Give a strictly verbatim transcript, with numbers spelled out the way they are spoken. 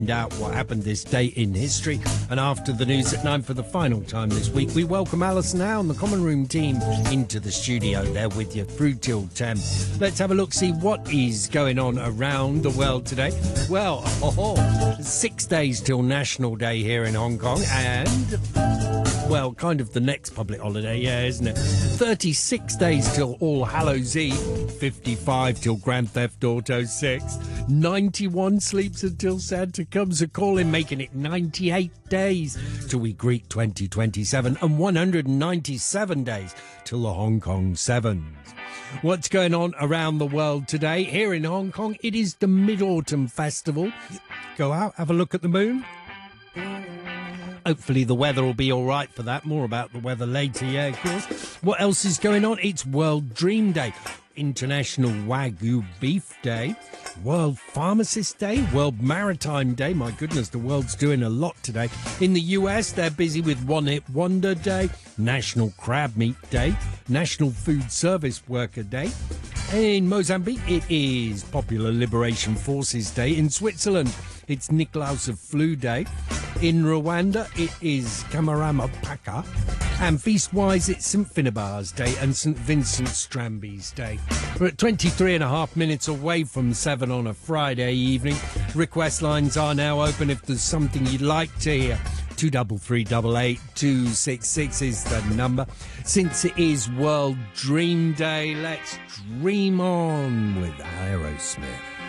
out what happened this day in history. And after the news at nine for the final time this week, we welcome Alison Howe and the Common Room team into the studio. They're with you through till ten. Let's have a look, see what is going on around the world today. Well, oh, oh, six days till National Day here in Hong Kong, and well, kind of the next public holiday, yeah, isn't it? thirty-six days till All Hallows Eve, fifty-five till Grand Theft Auto six, ninety-one sleeps until Santa comes a-calling, making it ninety-eight days till we greet twenty twenty-seven, and one hundred ninety-seven days till the Hong Kong Sevens. What's going on around the world today? Here in Hong Kong, it is the Mid-Autumn Festival. Go out, have a look at the moon. Hopefully the weather will be all right for that. More about the weather later, yeah, of course. What else is going on? It's World Dream Day, International Wagyu Beef Day, World Pharmacist Day, World Maritime Day. My goodness, the world's doing a lot today. In the U S, they're busy with One Hit Wonder Day, National Crab Meat Day, National Food Service Worker Day. In Mozambique, it is Popular Liberation Forces Day. In Switzerland, it's Nicolaus of Flu Day. In Rwanda, it is Kamarama Paka. And feast-wise, it's Saint Finbar's Day and Saint Vincent Stramby's Day. We're at twenty-three and a half minutes away from seven on a Friday evening. Request lines are now open if there's something you'd like to hear. two three three eight eight two six six is the number. Since it is World Dream Day, let's dream on with Aerosmith.